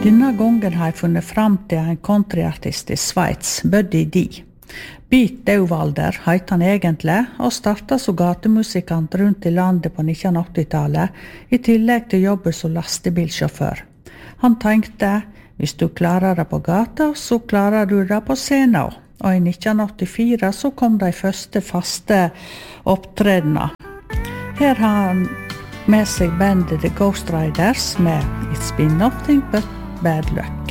Denne gangen har jeg funnet fram til en countryartist i Sveits, Buddy D. Beat Dauwalder heter han egentlig, og startet som gatemusikant rundt i landet på 1980-tallet, i tillegg til jobben som lastebilsjåfør. Han tenkte, hvis du klarer det på gata, så klarer du det på scenen. Og i 1984 så kom de første faste opptredene. Her har han med seg bandet The Ghost Riders med It's Been Nothing But Bad Luck.